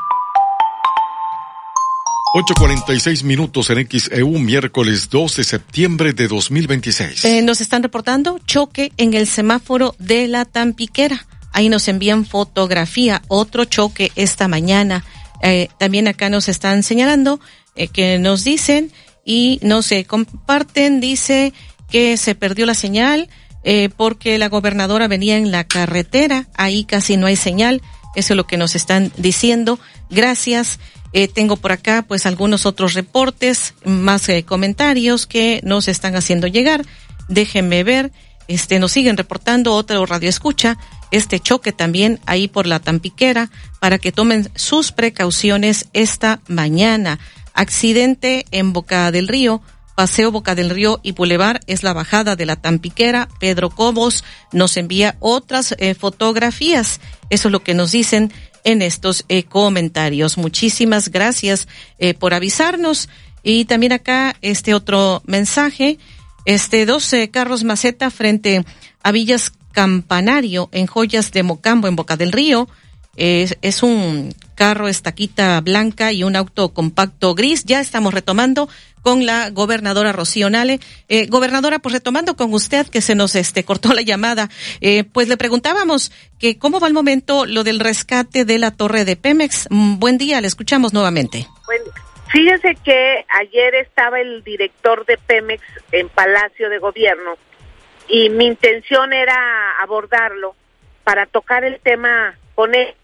ocho cuarenta y seis minutos en X E U, miércoles doce de septiembre de dos mil veintiséis. Eh, nos están reportando choque en el semáforo de la Tampiquera. Ahí nos envían fotografía, otro choque esta mañana. Eh, también acá nos están señalando eh, que nos dicen y no se comparten, dice que se perdió la señal eh, porque la gobernadora venía en la carretera, ahí casi no hay señal, eso es lo que nos están diciendo. Gracias. Eh, tengo por acá pues algunos otros reportes, más eh, comentarios que nos están haciendo llegar. Déjenme ver, este nos siguen reportando otro radio escucha, este choque también ahí por la Tampiquera, para que tomen sus precauciones esta mañana. Accidente en Boca del Río, Paseo Boca del Río y Boulevard, es la bajada de la Tampiquera. Pedro Cobos nos envía otras eh, fotografías, eso es lo que nos dicen en estos eh, comentarios. Muchísimas gracias eh, por avisarnos. Y también acá este otro mensaje, este doce carros maceta frente a Villas Campanario en Joyas de Mocambo en Boca del Río. Es, es un carro estaquita blanca y un auto compacto gris. Ya estamos retomando con la gobernadora Rocío Nale. Eh, gobernadora, pues retomando con usted, que se nos este cortó la llamada, eh, pues le preguntábamos que cómo va el momento lo del rescate de la torre de Pemex. Mm, buen día, le escuchamos nuevamente. Bueno, fíjese que ayer estaba el director de Pemex en Palacio de Gobierno y mi intención era abordarlo para tocar el tema con él.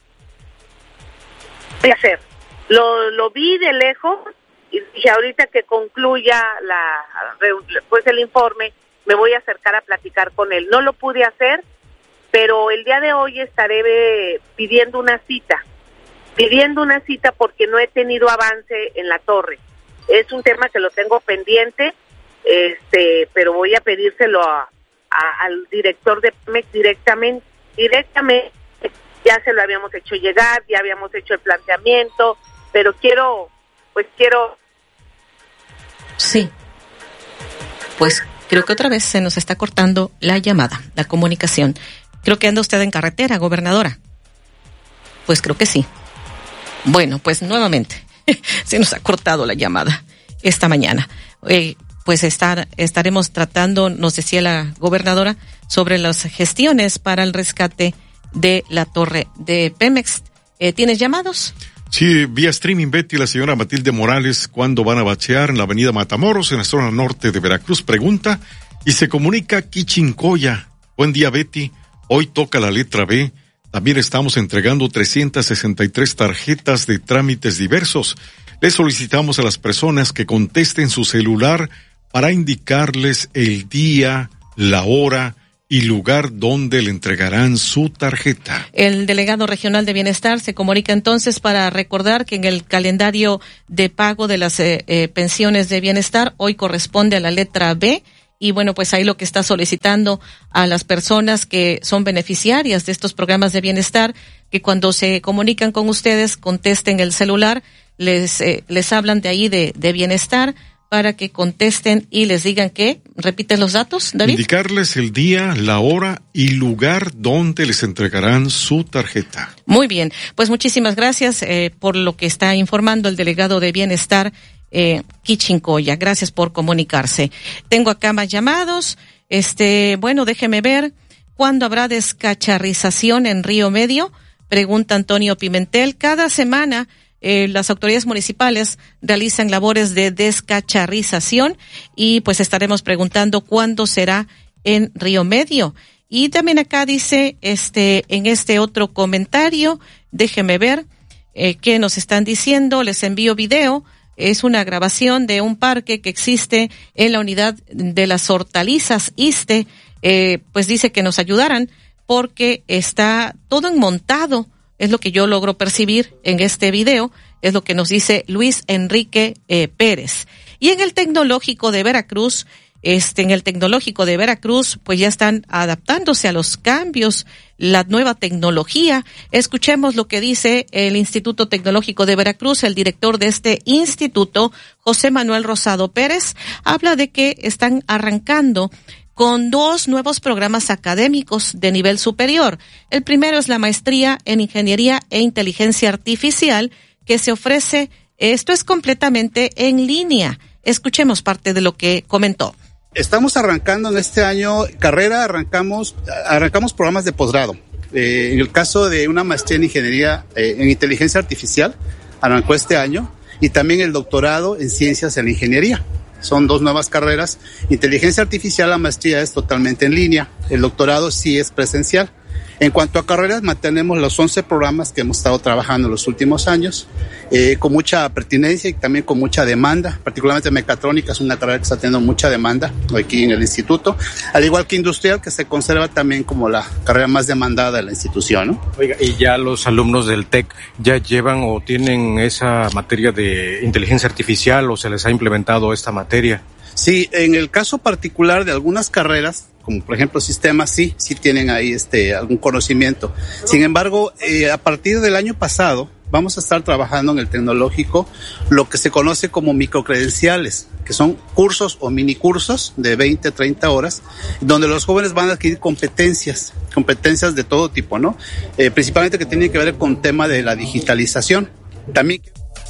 ¿Qué hacer? Lo, lo vi de lejos y dije, ahorita que concluya la pues el informe, me voy a acercar a platicar con él. No lo pude hacer, pero el día de hoy estaré pidiendo una cita, pidiendo una cita porque no he tenido avance en la torre. Es un tema que lo tengo pendiente, este, pero voy a pedírselo a, a, al director de Pemex directamente, directamente. Ya se lo habíamos hecho llegar, ya habíamos hecho el planteamiento, pero quiero, pues quiero... Sí. pues creo que otra vez se nos está cortando la llamada, la comunicación. Creo que anda usted en carretera, gobernadora. Pues creo que sí. Bueno, pues nuevamente se nos ha cortado la llamada esta mañana. Eh, pues estar, estaremos tratando, nos decía la gobernadora, sobre las gestiones para el rescate de la torre de Pemex. Eh, ¿Tienes llamados? Sí, vía streaming, Betty, la señora Matilde Morales, ¿cuándo van a bachear en la avenida Matamoros, en la zona norte de Veracruz? Pregunta, y se comunica Quichincoya. Buen día, Betty, hoy toca la letra B. También estamos entregando trescientas sesenta y tres tarjetas de trámites diversos. Le solicitamos a las personas que contesten su celular para indicarles el día, la hora y lugar donde le entregarán su tarjeta. El delegado regional de Bienestar se comunica entonces para recordar que en el calendario de pago de las eh, eh, pensiones de bienestar hoy corresponde a la letra B. Y bueno, pues ahí lo que está solicitando a las personas que son beneficiarias de estos programas de bienestar, que cuando se comunican con ustedes, contesten el celular, les eh, les hablan de ahí de, de bienestar para que contesten y les digan que, ¿repites los datos, David? Indicarles el día, la hora y lugar donde les entregarán su tarjeta. Muy bien, pues muchísimas gracias eh, por lo que está informando el delegado de bienestar, Eh, Quichincoya. Gracias por comunicarse. Tengo acá más llamados. Este, bueno, déjeme ver. ¿Cuándo habrá descacharrización en Río Medio? Pregunta Antonio Pimentel. Cada semana eh, las autoridades municipales realizan labores de descacharrización y pues estaremos preguntando cuándo será en Río Medio. Y también acá dice, este, en este otro comentario, déjeme ver eh, qué nos están diciendo. Les envío video. Es una grabación de un parque que existe en la unidad de las hortalizas ISSSTE. Eh, pues dice que nos ayudaran porque está todo enmontado. Es lo que yo logro percibir en este video. Es lo que nos dice Luis Enrique eh, Pérez. Y en el Tecnológico de Veracruz, este, en el Tecnológico de Veracruz, pues ya están adaptándose a los cambios, la nueva tecnología. Escuchemos lo que dice el Instituto Tecnológico de Veracruz. El director de este instituto, José Manuel Rosado Pérez, habla de que están arrancando con dos nuevos programas académicos de nivel superior. El primero es la maestría en Ingeniería e Inteligencia Artificial, que se ofrece, esto es completamente en línea. Escuchemos parte de lo que comentó. Estamos arrancando en este año carrera, arrancamos arrancamos programas de posgrado. Eh, en el caso de una maestría en Ingeniería eh, en Inteligencia Artificial, arrancó este año, y también el doctorado en Ciencias en la Ingeniería. Son dos nuevas carreras. Inteligencia Artificial, la maestría es totalmente en línea, el doctorado sí es presencial. En cuanto a carreras, mantenemos los once programas que hemos estado trabajando en los últimos años, eh, con mucha pertinencia y también con mucha demanda, particularmente mecatrónica es una carrera que está teniendo mucha demanda aquí en el instituto, al igual que industrial, que se conserva también como la carrera más demandada de la institución, ¿no? Oiga, ¿y ya los alumnos del TEC ya llevan o tienen esa materia de inteligencia artificial o se les ha implementado esta materia? Sí, en el caso particular de algunas carreras, como por ejemplo sistemas, sí, sí tienen ahí este algún conocimiento. Sin embargo, eh, a partir del año pasado vamos a estar trabajando en el tecnológico lo que se conoce como microcredenciales, que son cursos o minicursos de veinte, treinta horas, donde los jóvenes van a adquirir competencias, competencias de todo tipo, ¿no? Eh, principalmente que tienen que ver con tema de la digitalización. También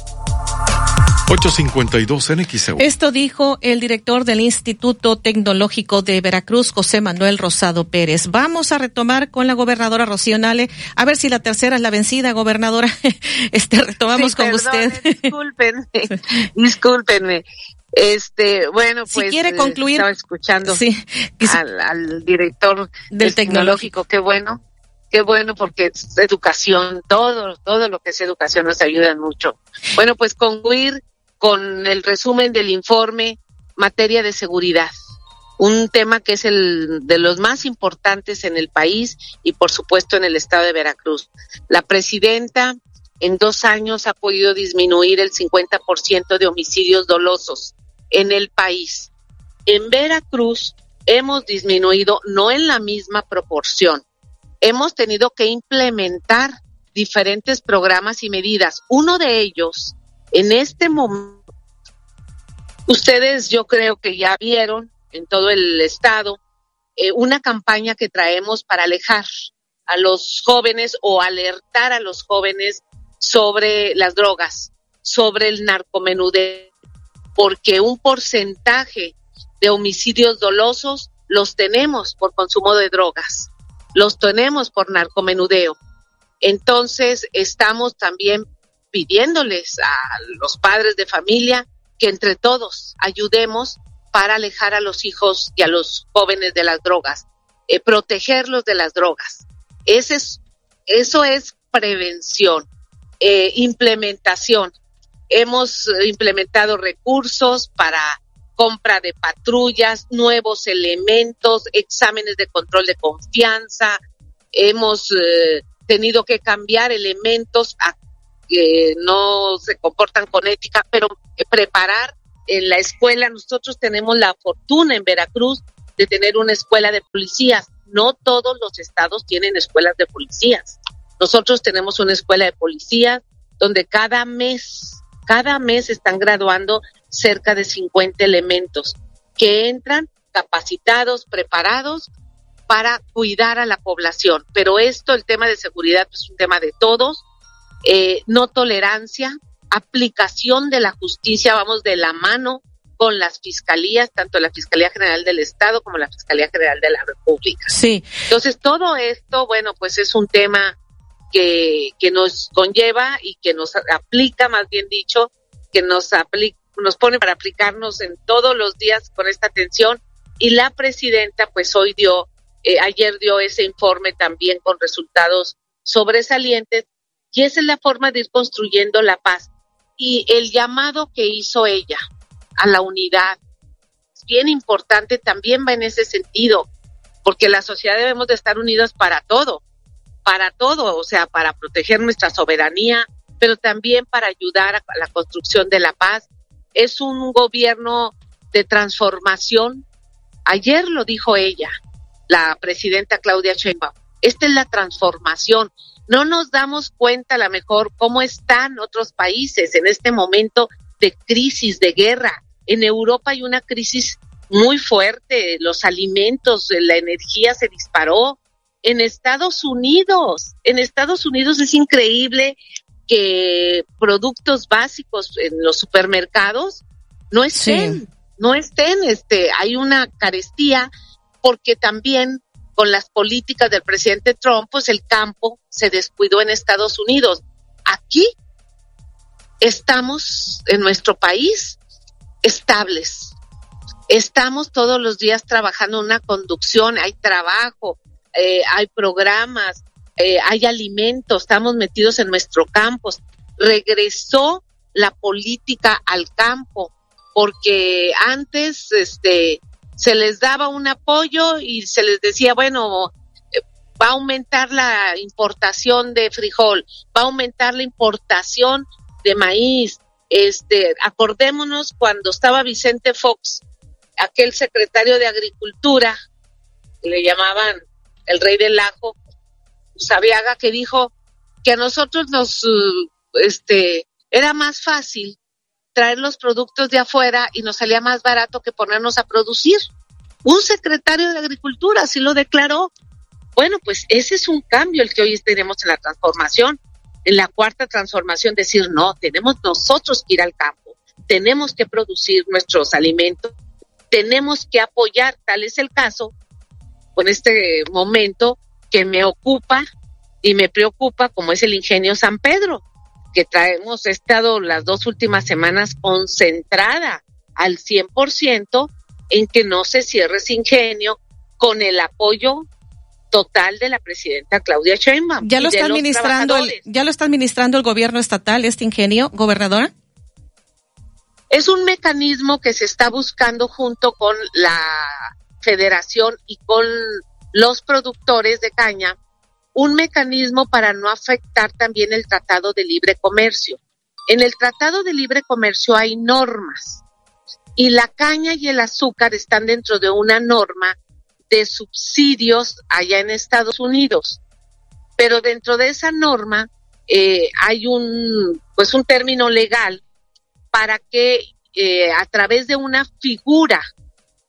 ocho cincuenta y dos en X E U. Esto dijo el director del Instituto Tecnológico de Veracruz, José Manuel Rosado Pérez. Vamos a retomar con la gobernadora Rocío Nale, a ver si la tercera es la vencida, gobernadora. Este, retomamos sí, con perdón, usted. Discúlpenme, discúlpenme. Este, bueno, pues. Si quiere concluir. Estaba escuchando sí, al, al director del, del tecnológico. tecnológico, qué bueno. Qué bueno, porque es educación, todo, todo lo que es educación nos ayuda mucho. Bueno, pues concluir con el resumen del informe materia de seguridad, un tema que es el de los más importantes en el país y por supuesto en el estado de Veracruz. La presidenta en dos años ha podido disminuir el cincuenta por ciento de homicidios dolosos en el país. En Veracruz hemos disminuido, no en la misma proporción, hemos tenido que implementar diferentes programas y medidas. Uno de ellos, en este momento, ustedes yo creo que ya vieron en todo el estado, eh, una campaña que traemos para alejar a los jóvenes o alertar a los jóvenes sobre las drogas, sobre el narcomenudeo, porque un porcentaje de homicidios dolosos los tenemos por consumo de drogas, los tenemos por narcomenudeo. Entonces, estamos también pidiéndoles a los padres de familia que entre todos ayudemos para alejar a los hijos y a los jóvenes de las drogas, eh, protegerlos de las drogas. Ese es, eso es prevención, eh, implementación. Hemos implementado recursos para compra de patrullas, nuevos elementos, exámenes de control de confianza. Hemos eh, tenido que cambiar elementos a que no se comportan con ética, pero eh, preparar en la escuela. Nosotros tenemos la fortuna en Veracruz de tener una escuela de policías. No todos los estados tienen escuelas de policías. Nosotros tenemos una escuela de policías donde cada mes, cada mes están graduando cerca de cincuenta elementos que entran capacitados, preparados para cuidar a la población. Pero esto, el tema de seguridad, es un tema de todos. Eh, no tolerancia, aplicación de la justicia, vamos de la mano con las fiscalías, tanto la Fiscalía General del Estado como la Fiscalía General de la República. Sí. Entonces, todo esto, bueno, pues es un tema que, que nos conlleva y que nos aplica, más bien dicho, que nos aplica, nos pone para aplicarnos en todos los días con esta atención. Y la presidenta, pues hoy dio, eh, ayer dio ese informe también con resultados sobresalientes, y esa es la forma de ir construyendo la paz. Y el llamado que hizo ella a la unidad es bien importante, también va en ese sentido, porque la sociedad debemos de estar unidos para todo, para todo, o sea, para proteger nuestra soberanía, pero también para ayudar a la construcción de la paz. Es un gobierno de transformación. Ayer lo dijo ella, la presidenta Claudia Sheinbaum. Esta es la transformación. No nos damos cuenta a lo mejor cómo están otros países en este momento de crisis, de guerra. En Europa hay una crisis muy fuerte, los alimentos, la energía se disparó. En Estados Unidos, en Estados Unidos es increíble que productos básicos en los supermercados no estén, sí. no estén, este, hay una carestía, porque también con las políticas del presidente Trump, pues el campo se descuidó en Estados Unidos. Aquí estamos en nuestro país estables. Estamos todos los días trabajando en una conducción, hay trabajo, eh, hay programas, eh, hay alimentos, estamos metidos en nuestro campo. Regresó la política al campo, porque antes, este, se les daba un apoyo y se les decía, bueno, va a aumentar la importación de frijol, va a aumentar la importación de maíz. Este, acordémonos cuando estaba Vicente Fox, aquel secretario de Agricultura, le llamaban el rey del ajo, Sabiaga, que dijo que a nosotros nos, este, era más fácil traer los productos de afuera y nos salía más barato que ponernos a producir. Un secretario de Agricultura así lo declaró. Bueno, pues ese es un cambio el que hoy tenemos en la transformación, en la cuarta transformación, decir, no, tenemos nosotros que ir al campo, tenemos que producir nuestros alimentos, tenemos que apoyar. Tal es el caso con este momento que me ocupa y me preocupa, como es el Ingenio San Pedro, que traemos, he estado las dos últimas semanas concentrada al cien por ciento en que no se cierre ese ingenio, con el apoyo total de la presidenta Claudia Sheinbaum. ¿Ya lo está administrando el, ya lo está administrando el gobierno estatal, este ingenio, gobernadora? Es un mecanismo que se está buscando junto con la federación y con los productores de caña, un mecanismo para no afectar también el Tratado de Libre Comercio. En el Tratado de Libre Comercio hay normas, y la caña y el azúcar están dentro de una norma de subsidios allá en Estados Unidos. Pero dentro de esa norma eh, hay un, pues un término legal para que eh, a través de una figura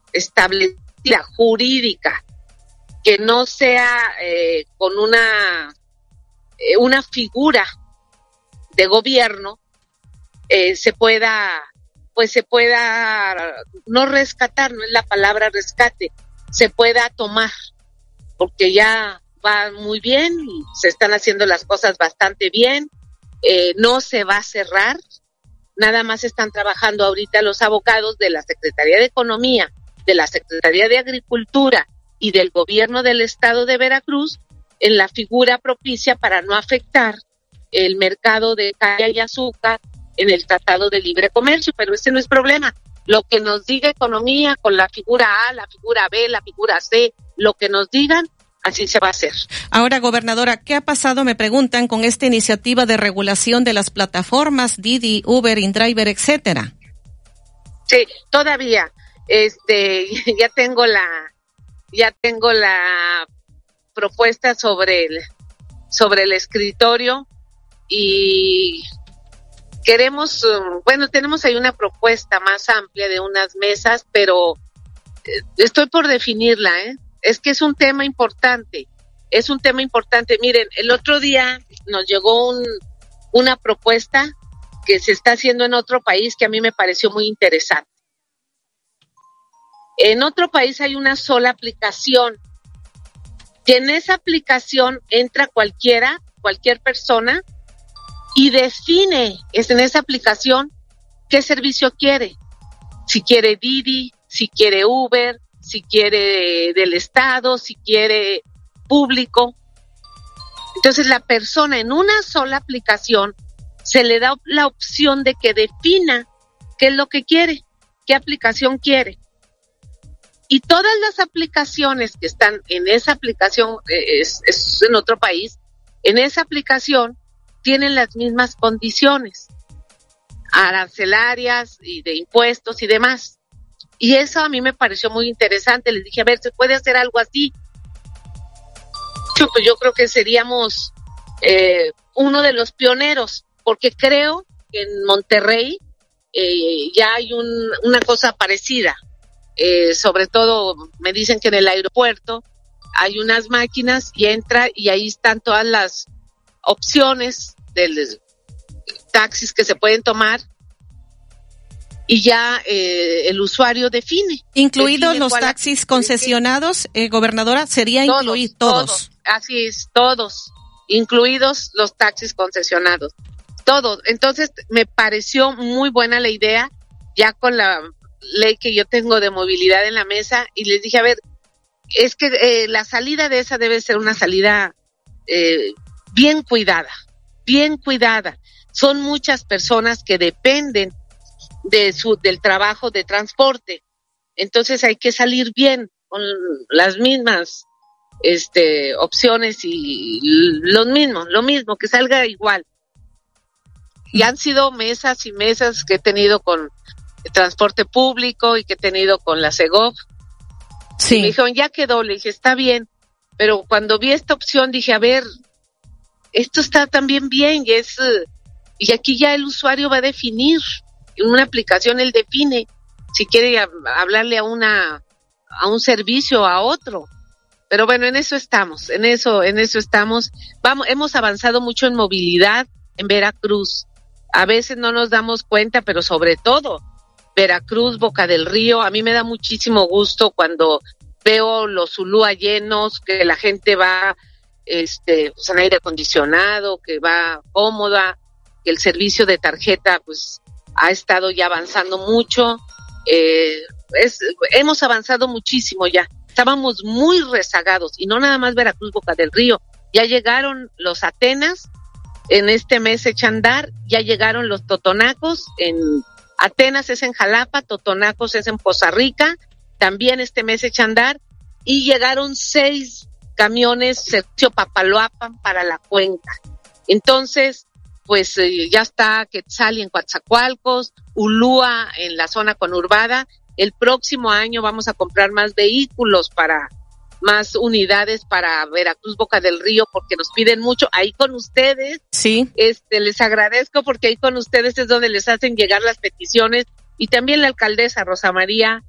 establecida, jurídica, que no sea eh, con una, eh, una figura de gobierno, eh, se pueda, pues se pueda, no rescatar, no es la palabra rescate, se pueda tomar, porque ya va muy bien, se están haciendo las cosas bastante bien, eh, no se va a cerrar, nada más están trabajando ahorita los abogados de la Secretaría de Economía, de la Secretaría de Agricultura y del Gobierno del Estado de Veracruz en la figura propicia para no afectar el mercado de caña y azúcar en el Tratado de Libre Comercio, pero ese no es problema. Lo que nos diga Economía con la figura A, la figura B, la figura C, lo que nos digan, así se va a hacer. Ahora, gobernadora, ¿qué ha pasado, me preguntan, con esta iniciativa de regulación de las plataformas Didi, Uber, InDriver, etcétera? Sí, todavía, este, ya tengo la, ya tengo la propuesta sobre el, sobre el escritorio y queremos, bueno, tenemos ahí una propuesta más amplia de unas mesas, pero estoy por definirla, ¿eh? Es que es un tema importante, es un tema importante. Miren, el otro día nos llegó un, una propuesta que se está haciendo en otro país que a mí me pareció muy interesante. En otro país hay una sola aplicación, que en esa aplicación entra cualquiera, cualquier persona, y define es en esa aplicación qué servicio quiere. Si quiere Didi, si quiere Uber, si quiere del Estado, si quiere público. Entonces la persona en una sola aplicación se le da la opción de que defina qué es lo que quiere, qué aplicación quiere. Y todas las aplicaciones que están en esa aplicación, es, es en otro país, en esa aplicación tienen las mismas condiciones arancelarias y de impuestos y demás. Y eso a mí me pareció muy interesante. Les dije, a ver, ¿se puede hacer algo así? Yo, pues yo creo que seríamos eh, uno de los pioneros, porque creo que en Monterrey eh, ya hay un, una cosa parecida. Eh, sobre todo me dicen que en el aeropuerto hay unas máquinas y entra y ahí están todas las opciones de taxis que se pueden tomar y ya eh, el usuario define. ¿Incluidos define los taxis concesionados, eh, gobernadora? Sería todos, incluir todos. todos. Así es, todos, incluidos los taxis concesionados. Todos. Entonces me pareció muy buena la idea, ya con la ley que yo tengo de movilidad en la mesa, y les dije, a ver, es que eh, la salida de esa debe ser una salida eh, bien cuidada, bien cuidada. Son muchas personas que dependen de su del trabajo de transporte, entonces hay que salir bien con las mismas este opciones y los mismos, lo mismo, que salga igual. Y han sido mesas y mesas que he tenido con el transporte público y que he tenido con la Segov. Sí. Y me dijeron, ya quedó, le dije, está bien, pero cuando vi esta opción dije, a ver, esto está también bien y es y aquí ya el usuario va a definir, en una aplicación él define si quiere hablarle a una a un servicio o a otro. Pero bueno, en eso estamos, en eso en eso estamos. Vamos, hemos avanzado mucho en movilidad en Veracruz. A veces no nos damos cuenta, pero sobre todo Veracruz, Boca del Río, a mí me da muchísimo gusto cuando veo los Zulúa llenos, que la gente va este pues, en aire acondicionado, que va cómoda, que el servicio de tarjeta pues ha estado ya avanzando mucho. Eh, es, hemos avanzado muchísimo ya. Estábamos muy rezagados, y no nada más Veracruz, Boca del Río. Ya llegaron los Atenas, en este mes echa a andar, ya llegaron los Totonacos, en Atenas es en Jalapa, Totonacos es en Poza Rica, también este mes echa a andar, y llegaron seis camiones servicio Papaloapan para la cuenca. Entonces, pues eh, ya está Quetzali en Coatzacoalcos, Ulúa en la zona conurbada. El próximo año vamos a comprar más vehículos para más unidades para Veracruz, Boca del Río, porque nos piden mucho. Ahí con ustedes, sí, este, les agradezco porque ahí con ustedes es donde les hacen llegar las peticiones, y también la alcaldesa Rosa María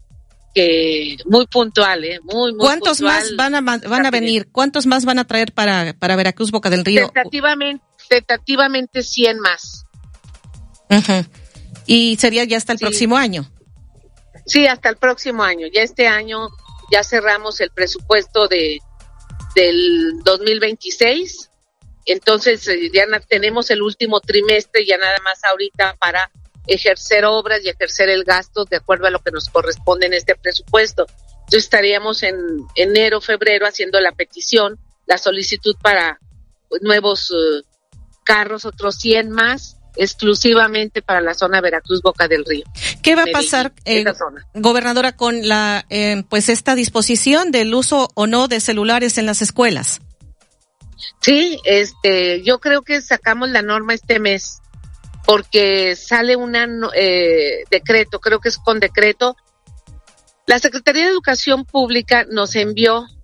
que muy puntual, ¿eh? Muy, muy ¿Cuántos puntual. más van a van a venir? ¿Cuántos más van a traer para, para Veracruz, Boca del Río? Tentativamente, tentativamente cien más. Uh-huh. Y sería ya hasta el sí. próximo año. Sí, hasta el próximo año. Ya este año ya cerramos el presupuesto de del dos mil veintiséis. Entonces ya tenemos el último trimestre, ya nada más ahorita para ejercer obras y ejercer el gasto de acuerdo a lo que nos corresponde en este presupuesto. Entonces estaríamos en enero, febrero haciendo la petición, la solicitud para pues, nuevos uh, carros, otros cien más, exclusivamente para la zona Veracruz, Boca del Río. ¿Qué va a pasar, eh, gobernadora, con la eh, pues esta disposición del uso o no de celulares en las escuelas? Sí, este, yo creo que sacamos la norma este mes, porque sale un eh, decreto, creo que es con decreto. La Secretaría de Educación Pública nos envió